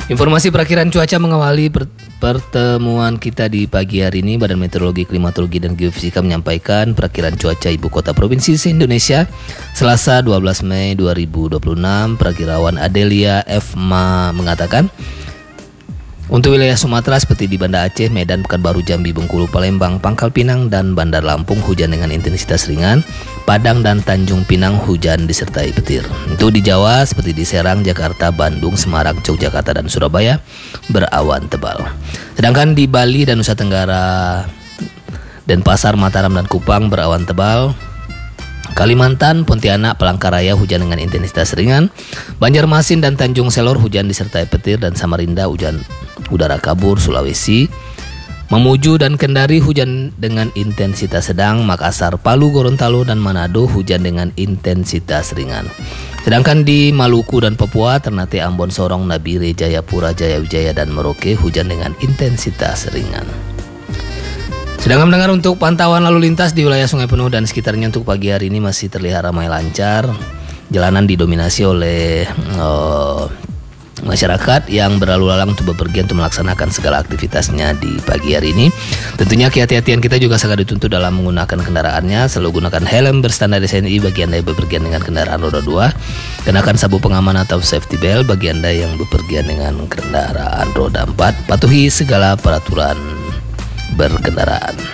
Informasi perakiran cuaca mengawali pertemuan kita di pagi hari ini. Badan Meteorologi, Klimatologi, dan Geofisika menyampaikan perakiran cuaca ibu kota provinsi se-Indonesia Selasa 12 Mei 2026. Perakirawan Adelia F. Ma mengatakan, untuk wilayah Sumatera seperti di Banda Aceh, Medan, Pekanbaru, Jambi, Bengkulu, Palembang, Pangkal Pinang, dan Bandar Lampung hujan dengan intensitas ringan. Padang dan Tanjung Pinang hujan disertai petir. Untuk di Jawa seperti di Serang, Jakarta, Bandung, Semarang, Yogyakarta, dan Surabaya berawan tebal. Sedangkan di Bali dan Nusa Tenggara, Denpasar, Mataram, dan Kupang berawan tebal. Kalimantan, Pontianak, Palangkaraya hujan dengan intensitas ringan. Banjarmasin dan Tanjung Selor hujan disertai petir, dan Samarinda hujan udara kabur. Sulawesi, Mamuju dan Kendari hujan dengan intensitas sedang. Makassar, Palu, Gorontalo, dan Manado hujan dengan intensitas ringan. Sedangkan di Maluku dan Papua, Ternate, Ambon, Sorong, Nabire, Jayapura, Jayawijaya, dan Merauke hujan dengan intensitas ringan. Sedangkan mendengar untuk pantauan lalu lintas di wilayah Sungai Penuh dan sekitarnya untuk pagi hari ini masih terlihat ramai lancar. Jalanan didominasi oleh masyarakat yang berlalu lalang untuk bepergian untuk melaksanakan segala aktivitasnya di pagi hari ini. Tentunya kehati-hatian kita juga sangat dituntut dalam menggunakan kendaraannya. Selalu gunakan helm berstandar SNI bagi Anda yang bepergian dengan kendaraan roda 2. Kenakan sabuk pengaman atau safety belt bagi Anda yang bepergian dengan kendaraan roda 4. Patuhi segala peraturan berkendaraan.